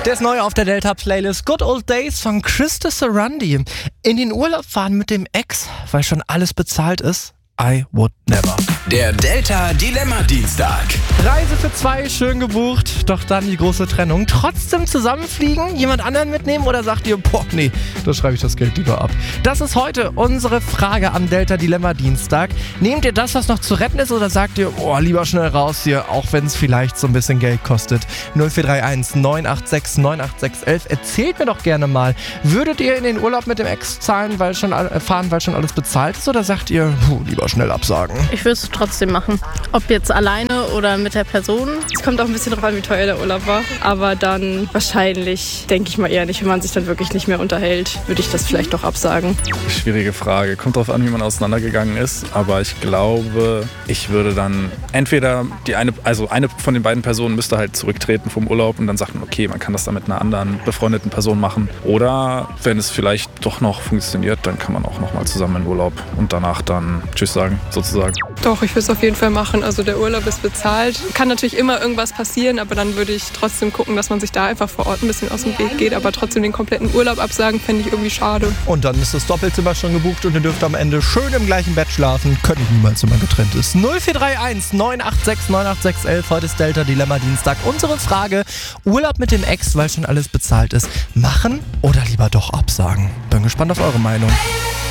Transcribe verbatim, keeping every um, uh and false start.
Der ist neu auf der Delta-Playlist. Good Old Days von Krista Sarandi. In den Urlaub fahren mit dem Ex, weil schon alles bezahlt ist? I would never. Der Delta-Dilemma-Dienstag. Reise für zwei, schön gebucht, doch dann die große Trennung. Trotzdem zusammenfliegen, jemand anderen mitnehmen oder sagt ihr, boah, nee, da schreibe ich das Geld lieber ab. Das ist heute unsere Frage am Delta-Dilemma-Dienstag. Nehmt ihr das, was noch zu retten ist, oder sagt ihr, boah, lieber schnell raus hier, auch wenn es vielleicht so ein bisschen Geld kostet? null vier drei eins neun acht sechs neun acht sechs eins eins. Erzählt mir doch gerne mal, würdet ihr in den Urlaub mit dem Ex zahlen, weil schon, äh, fahren, weil schon alles bezahlt ist, oder sagt ihr, puh, lieber schnell absagen? Ich würde es trotzdem machen. Ob jetzt alleine oder mit der Person. Es kommt auch ein bisschen drauf an, wie teuer der Urlaub war. Aber dann wahrscheinlich, denke ich mal eher nicht, wenn man sich dann wirklich nicht mehr unterhält, würde ich das vielleicht doch absagen. Schwierige Frage. Kommt drauf an, wie man auseinandergegangen ist. Aber ich glaube, ich würde dann entweder die eine, also eine von den beiden Personen müsste halt zurücktreten vom Urlaub und dann sagen, okay, man kann das dann mit einer anderen befreundeten Person machen. Oder wenn es vielleicht doch noch funktioniert, dann kann man auch noch mal zusammen in Urlaub und danach dann Tschüss sagen, sozusagen. Doch, ich würde es auf jeden Fall machen. Also der Urlaub ist bezahlt. Kann natürlich immer irgendwas passieren, aber dann würde ich trotzdem gucken, dass man sich da einfach vor Ort ein bisschen aus dem Weg geht. Aber trotzdem den kompletten Urlaub absagen, fände ich irgendwie schade. Und dann ist das Doppelzimmer schon gebucht und ihr dürft am Ende schön im gleichen Bett schlafen. Könnt ihr niemals, wenn man getrennt ist. null vier drei eins neun acht sechs neun acht sechs eins eins. Heute ist Delta Dilemma Dienstag. Unsere Frage, Urlaub mit dem Ex, weil schon alles bezahlt ist. Machen oder lieber doch absagen? Bin gespannt auf eure Meinung.